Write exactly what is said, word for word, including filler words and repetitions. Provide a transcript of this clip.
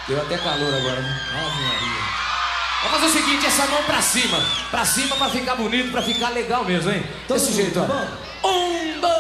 Deu até calor agora, né? Ave Maria. Vamos fazer o seguinte, essa mão pra cima. Pra cima pra ficar bonito, pra ficar legal mesmo, hein? Desse jeito, ó.